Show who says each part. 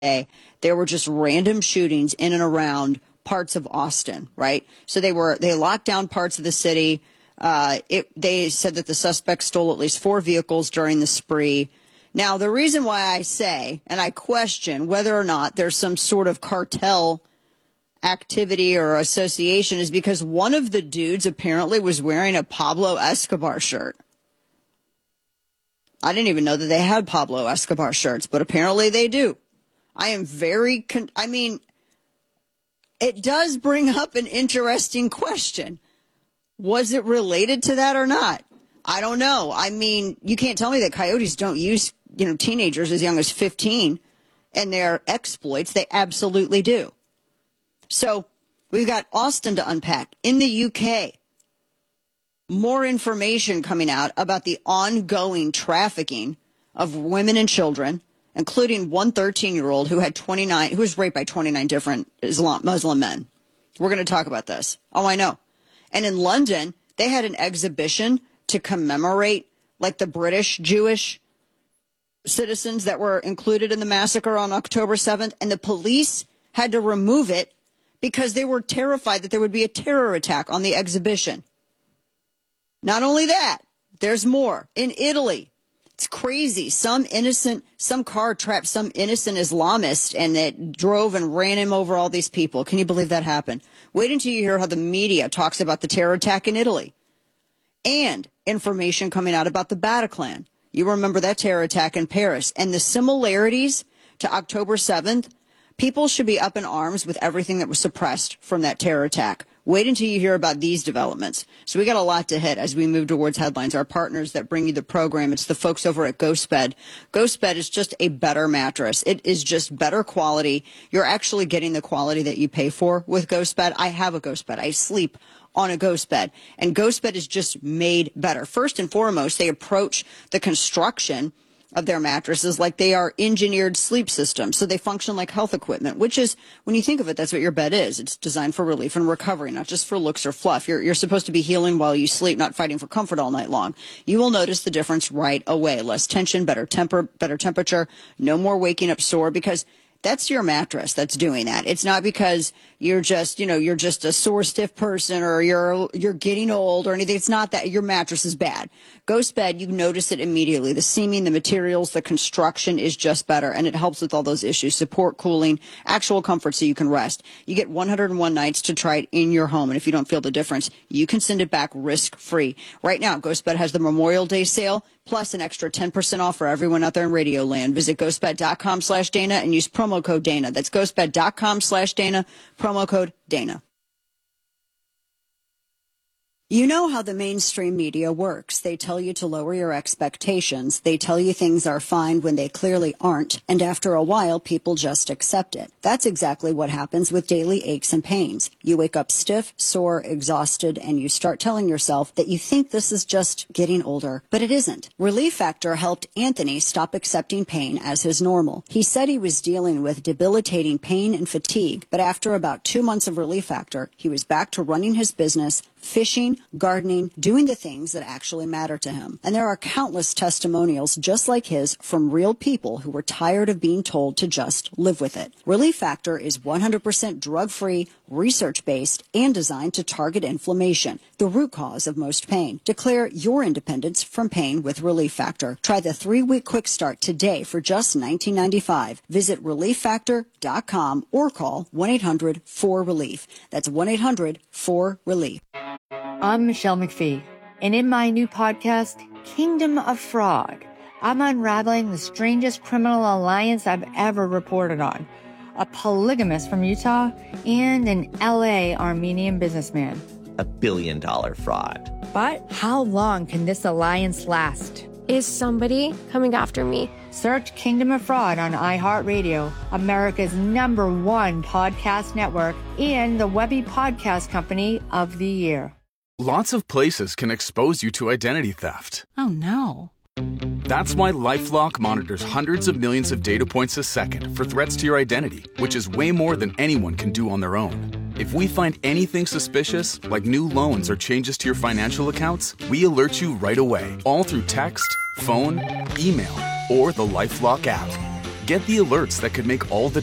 Speaker 1: there were just random shootings in and around parts of Austin, right? So they locked down parts of the city. They said that the suspects stole at least 4 vehicles during the spree. Now, the reason why I say, and I question whether or not there's some sort of cartel activity or association, is because one of the dudes apparently was wearing a Pablo Escobar shirt. I didn't even know that they had Pablo Escobar shirts, but apparently they do. I am very, it does bring up an interesting question. Was it related to that or not? I don't know. I mean, you can't tell me that coyotes don't use, teenagers as young as 15 and their exploits. They absolutely do. So we've got Austin to unpack. In the UK, more information coming out about the ongoing trafficking of women and children, including one 13-year-old who was raped by 29 different Muslim men. We're going to talk about this. Oh, I know. And in London, they had an exhibition to commemorate like the British Jewish citizens that were included in the massacre on October 7th. And the police had to remove it because they were terrified that there would be a terror attack on the exhibition. Not only that, there's more. In Italy, it's crazy. Some car trapped some innocent Islamist and it drove and ran him over all these people. Can you believe that happened? Wait until you hear how the media talks about the terror attack in Italy. And information coming out about the Bataclan. You remember that terror attack in Paris. And the similarities to October 7th, people should be up in arms with everything that was suppressed from that terror attack. Wait until you hear about these developments. So we got a lot to hit as we move towards headlines. Our partners that bring you the program, it's the folks over at GhostBed. GhostBed is just a better mattress. It is just better quality. You're actually getting the quality that you pay for with GhostBed. I have a GhostBed. I sleep on a GhostBed, and GhostBed is just made better. First and foremost, they approach the construction of their mattresses like they are engineered sleep systems. So they function like health equipment, which is, when you think of it, that's what your bed is. It's designed for relief and recovery, not just for looks or fluff. You're supposed to be healing while you sleep, not fighting for comfort all night long. You will notice the difference right away. Less tension, better temperature, no more waking up sore, because that's your mattress that's doing that. It's not because you're just a sore, stiff person or you're getting old or anything. It's not that. Your mattress is bad. GhostBed, you notice it immediately. The seaming, the materials, the construction is just better, and it helps with all those issues. Support, cooling, actual comfort so you can rest. You get 101 nights to try it in your home, and if you don't feel the difference, you can send it back risk-free. Right now, GhostBed has the Memorial Day sale, plus an extra 10% off for everyone out there in Radio Land. Visit ghostbed.com/Dana and use promo code Dana. That's ghostbed.com/Dana, promo code Dana. You know how the mainstream media works. They tell you to lower your expectations. They tell you things are fine when they clearly aren't. And after a while, people just accept it. That's exactly what happens with daily aches and pains. You wake up stiff, sore, exhausted, and you start telling yourself that you think this is just getting older. But it isn't. Relief Factor helped Anthony stop accepting pain as his normal. He said he was dealing with debilitating pain and fatigue, but after about 2 months of Relief Factor, he was back to running his business, fishing, gardening, doing the things that actually matter to him. And there are countless testimonials just like his from real people who were tired of being told to just live with it. Relief Factor is 100% drug-free, research-based, and designed to target inflammation, the root cause of most pain. Declare your independence from pain with Relief Factor. Try the 3-week quick start today for just $19.95. Visit ReliefFactor.com or call 1-800-4RELIEF. That's 1-800-4RELIEF.
Speaker 2: I'm Michelle McPhee, and in my new podcast, Kingdom of Fraud, I'm unraveling the strangest criminal alliance I've ever reported on. A polygamist from Utah and an LA Armenian businessman.
Speaker 3: $1 billion fraud.
Speaker 2: But how long can this alliance last?
Speaker 4: Is somebody coming after me?
Speaker 2: Search Kingdom of Fraud on iHeartRadio, America's #1 podcast network, and the Webby Podcast Company of the Year.
Speaker 5: Lots of places can expose you to identity theft.
Speaker 6: Oh, no.
Speaker 5: That's why LifeLock monitors hundreds of millions of data points a second for threats to your identity, which is way more than anyone can do on their own. If we find anything suspicious, like new loans or changes to your financial accounts, we alert you right away, all through text, phone, email, or the LifeLock app. Get the alerts that could make all the